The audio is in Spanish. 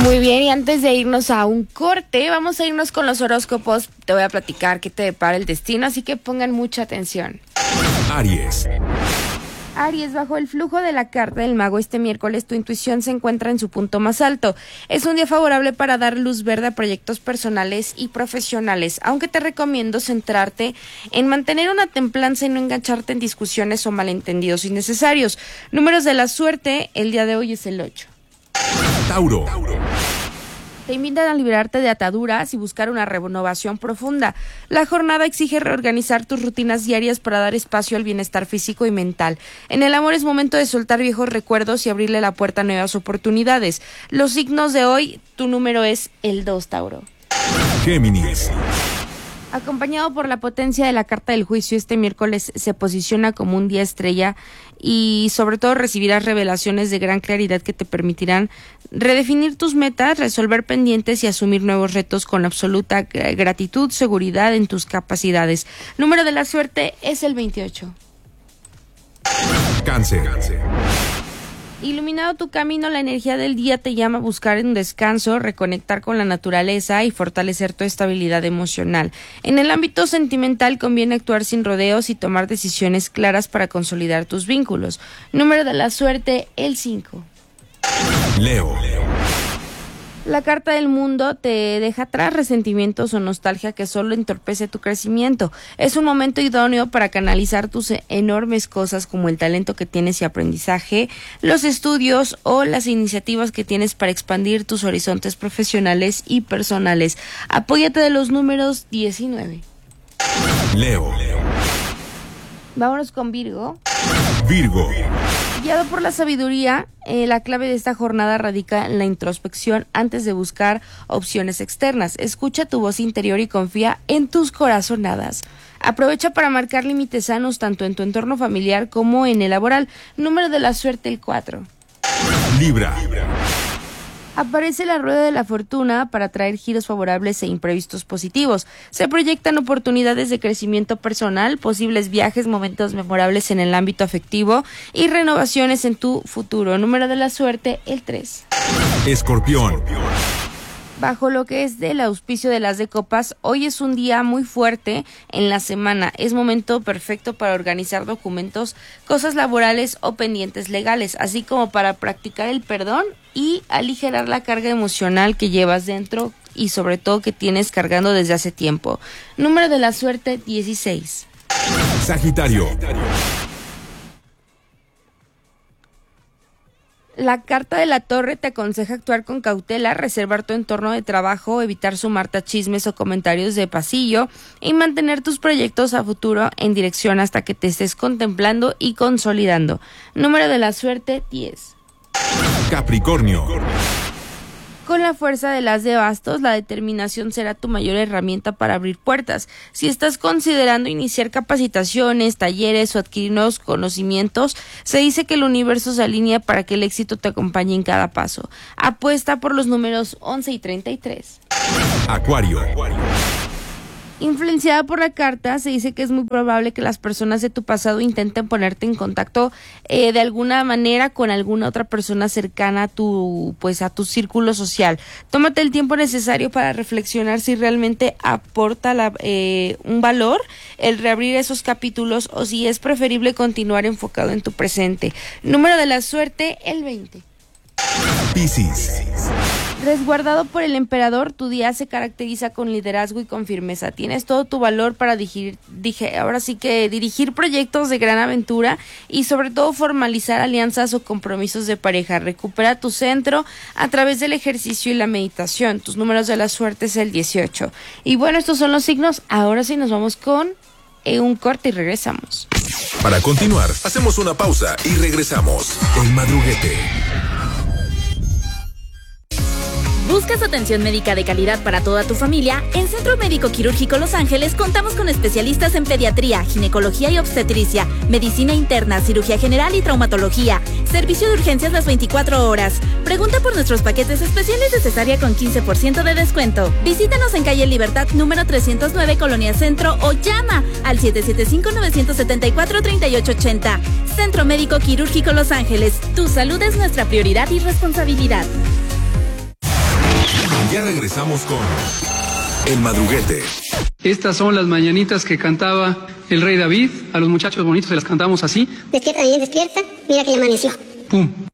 Muy bien, y antes de irnos a un corte, vamos a irnos con los horóscopos. Te voy a platicar qué te depara el destino, así que pongan mucha atención. Aries, bajo el flujo de la carta del mago este miércoles, tu intuición se encuentra en su punto más alto. Es un día favorable para dar luz verde a proyectos personales y profesionales, aunque te recomiendo centrarte en mantener una templanza y no engancharte en discusiones o malentendidos innecesarios. Números de la suerte, el día de hoy es el 8. Tauro. Te invitan a liberarte de ataduras y buscar una renovación profunda. La jornada exige reorganizar tus rutinas diarias para dar espacio al bienestar físico y mental. En el amor es momento de soltar viejos recuerdos y abrirle la puerta a nuevas oportunidades. Los signos de hoy, tu número es el 2, Tauro. Géminis. Acompañado por la potencia de la carta del juicio, este miércoles se posiciona como un día estrella y sobre todo recibirás revelaciones de gran claridad que te permitirán redefinir tus metas, resolver pendientes y asumir nuevos retos con absoluta gratitud, seguridad en tus capacidades. Número de la suerte es el 28. Cáncer. Iluminado tu camino, la energía del día te llama a buscar un descanso, reconectar con la naturaleza y fortalecer tu estabilidad emocional. En el ámbito sentimental conviene actuar sin rodeos y tomar decisiones claras para consolidar tus vínculos. Número de la suerte, el 5. Leo. La carta del mundo te deja atrás resentimientos o nostalgia que solo entorpece tu crecimiento. Es un momento idóneo para canalizar tus enormes cosas como el talento que tienes y aprendizaje, los estudios o las iniciativas que tienes para expandir tus horizontes profesionales y personales. Apóyate de los números 19. Leo. Vámonos con Virgo. Virgo. Guiado por la sabiduría, la clave de esta jornada radica en la introspección antes de buscar opciones externas. Escucha tu voz interior y confía en tus corazonadas. Aprovecha para marcar límites sanos tanto en tu entorno familiar como en el laboral. Número de la suerte, el 4. Libra. Aparece la rueda de la fortuna para traer giros favorables e imprevistos positivos. Se proyectan oportunidades de crecimiento personal, posibles viajes, momentos memorables en el ámbito afectivo y renovaciones en tu futuro. Número de la suerte, el 3. Escorpión. Bajo lo que es del auspicio de las de copas, hoy es un día muy fuerte en la semana. Es momento perfecto para organizar documentos, cosas laborales o pendientes legales, así como para practicar el perdón y aligerar la carga emocional que llevas dentro y sobre todo que tienes cargando desde hace tiempo. Número de la suerte, 16. Sagitario. La carta de la torre te aconseja actuar con cautela, reservar tu entorno de trabajo, evitar sumarte a chismes o comentarios de pasillo y mantener tus proyectos a futuro en dirección hasta que te estés contemplando y consolidando. Número de la suerte, 10. Capricornio. Con la fuerza de las de bastos, la determinación será tu mayor herramienta para abrir puertas. Si estás considerando iniciar capacitaciones, talleres o adquirir nuevos conocimientos, se dice que el universo se alinea para que el éxito te acompañe en cada paso. Apuesta por los números 11 y 33. Acuario. Influenciada por la carta, se dice que es muy probable que las personas de tu pasado intenten ponerte en contacto de alguna manera con alguna otra persona cercana a tu círculo social. Tómate el tiempo necesario para reflexionar si realmente aporta un valor el reabrir esos capítulos o si es preferible continuar enfocado en tu presente. Número de la suerte, el 20. Piscis. Resguardado por el emperador, tu día se caracteriza con liderazgo y con firmeza. Tienes todo tu valor para dirigir proyectos de gran aventura y sobre todo formalizar alianzas o compromisos de pareja. Recupera tu centro a través del ejercicio y la meditación. Tus números de la suerte es el 18. Y bueno, estos son los signos. Ahora sí nos vamos con un corte y regresamos. Para continuar, hacemos una pausa y regresamos. El Madruguete. ¿Buscas atención médica de calidad para toda tu familia? En Centro Médico Quirúrgico Los Ángeles contamos con especialistas en pediatría, ginecología y obstetricia, medicina interna, cirugía general y traumatología. Servicio de urgencias las 24 horas. Pregunta por nuestros paquetes especiales de cesárea con 15% de descuento. Visítanos en calle Libertad número 309, Colonia Centro, o llama al 775-974-3880. Centro Médico Quirúrgico Los Ángeles. Tu salud es nuestra prioridad y responsabilidad. Ya regresamos con El Madruguete. Estas son las mañanitas que cantaba el rey David. A los muchachos bonitos se las cantamos así. Despierta, bien, despierta. Mira que ya amaneció. Pum.